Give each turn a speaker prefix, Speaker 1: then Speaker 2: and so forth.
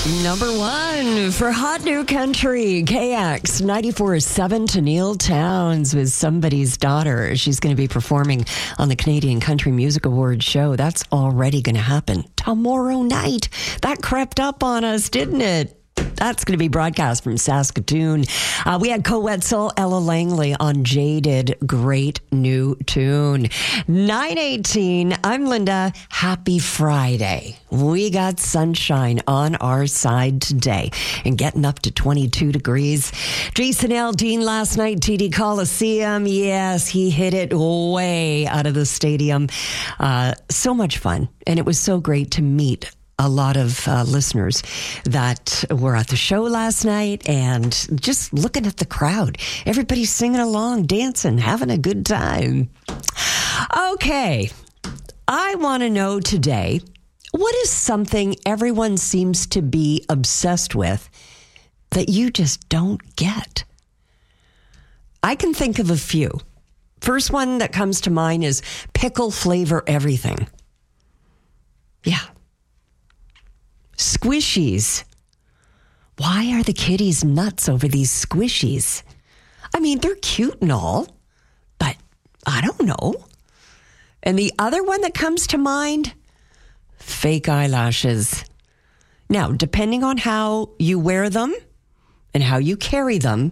Speaker 1: Number one for Hot New Country, KX 94.7 to Neil Towns with Somebody's Daughter. She's going to be performing on the Canadian Country Music Awards show. That's already going to happen tomorrow night. That crept up on us, didn't it? That's going to be broadcast from Saskatoon. We had Co-Wetzel, Ella Langley on Jaded. Great new tune. 9:18. I'm Linda. Happy Friday. We got sunshine on our side today and getting up to 22 degrees. Jason Aldean last night, TD Coliseum. Yes, he hit it way out of the stadium. So much fun. And it was so great to meet a lot of listeners that were at the show last night and just looking at the crowd. Everybody's singing along, dancing, having a good time. Okay, I want to know today, what is something everyone seems to be obsessed with that you just don't get? I can think of a few. First one that comes to mind is pickle flavor everything. Yeah. Squishies. Why are the kiddies nuts over these squishies? I mean, they're cute and all, but I don't know. And the other one that comes to mind, fake eyelashes. Now, depending on how you wear them and how you carry them,